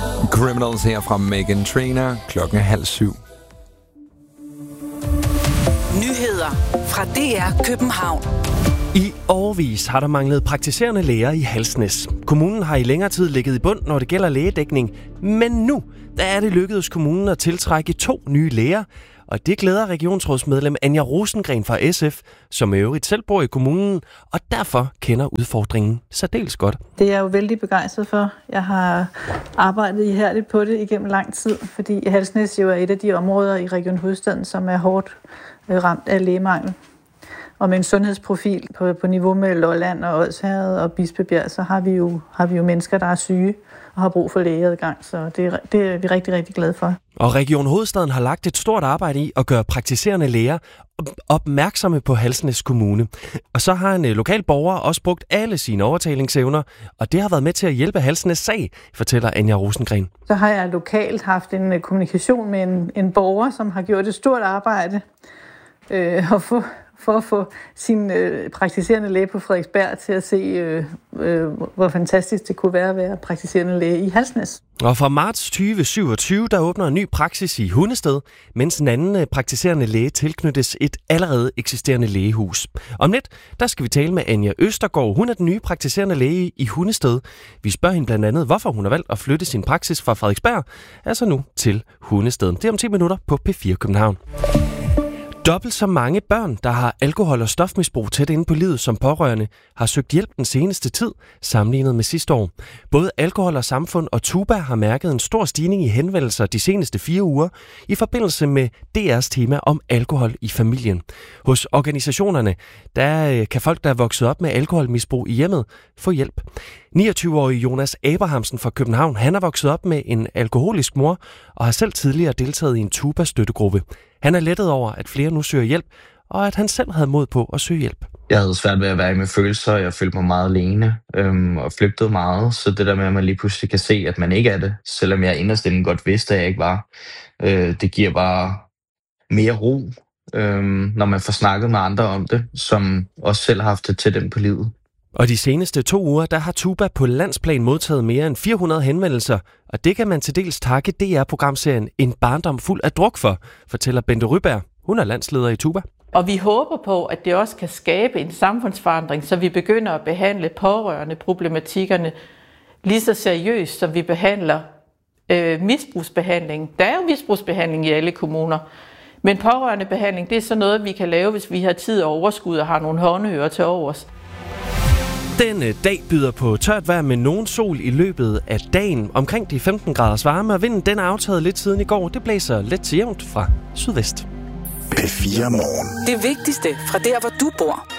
Criminals her fra Meghan Trainor, 6:30. Nyheder fra DR København. I årevis har der manglet praktiserende læger i Halsnæs. Kommunen har i længere tid ligget i bund, når det gælder lægedækning. Men nu der er det lykkedes kommunen at tiltrække 2 nye læger. Og det glæder regionsrådsmedlem Anja Rosengren fra SF, som i øvrigt selv bor i kommunen, og derfor kender udfordringen særdeles godt. Det er jeg jo vældig begejstret for. Jeg har arbejdet ihærdigt på det igennem lang tid, fordi Halsnæs jo er et af de områder i Region Hovedstaden, som er hårdt ramt af lægemangel. Og med en sundhedsprofil på niveau med Lolland og Odsherred og Bispebjerg, så har vi jo mennesker, der er syge og har brug for lægeadgang. Så det er vi rigtig, rigtig glade for. Og Region Hovedstaden har lagt et stort arbejde i at gøre praktiserende læger opmærksomme på Halsnæs Kommune. Og så har en lokal borger også brugt alle sine overtalingsevner, og det har været med til at hjælpe Halsnæs sag, fortæller Anja Rosengren. Så har jeg lokalt haft en kommunikation med en borger, som har gjort et stort arbejde for at få sin praktiserende læge på Frederiksberg til at se, hvor fantastisk det kunne være at være praktiserende læge i Halsnæs. Og fra marts 2027, der åbner en ny praksis i Hundested, mens en anden praktiserende læge tilknyttes et allerede eksisterende lægehus. Om lidt, der skal vi tale med Anja Østergaard. Hun er den nye praktiserende læge i Hundested. Vi spørger hende blandt andet, hvorfor hun har valgt at flytte sin praksis fra Frederiksberg, altså nu til Hundested. Det er om 10 minutter på P4 København. Dobbelt så mange børn, der har alkohol- og stofmisbrug tæt inde på livet som pårørende, har søgt hjælp den seneste tid, sammenlignet med sidste år. Både Alkohol og Samfund og TUBA har mærket en stor stigning i henvendelser de seneste 4 uger i forbindelse med DR's tema om alkohol i familien. Hos organisationerne, der kan folk, der er vokset op med alkoholmisbrug i hjemmet, få hjælp. 29-årige Jonas Abrahamsen fra København, han er vokset op med en alkoholisk mor og har selv tidligere deltaget i en TUBA-støttegruppe. Han er lettet over, at flere nu søger hjælp, og at han selv havde mod på at søge hjælp. Jeg havde svært ved at være med følelser, jeg følte mig meget alene og flygtede meget. Så det der med, at man lige pludselig kan se, at man ikke er det, selvom jeg inderst inde godt vidste, at jeg ikke var, det giver bare mere ro, når man får snakket med andre om det, som også selv har haft det tæt ind på livet. Og de seneste 2 uger, der har TUBA på landsplan modtaget mere end 400 henvendelser, og det kan man til dels takke DR-programserien En barndom fuld af druk for, fortæller Bente Ryberg. Hun er landsleder i TUBA. Og vi håber på, at det også kan skabe en samfundsforandring, så vi begynder at behandle pårørende problematikkerne lige så seriøst, som vi behandler misbrugsbehandling. Der er jo misbrugsbehandling i alle kommuner, men pårørende behandling, det er så noget, vi kan lave, hvis vi har tid og overskud og har nogle håndører til overs. Den dag byder på tørt vejr med nogen sol i løbet af dagen. Omkring de 15 graders varme, og vinden den er aftaget lidt siden i går. Det blæser let til jævnt fra sydvest. P4 Morgen. Det vigtigste fra der, hvor du bor.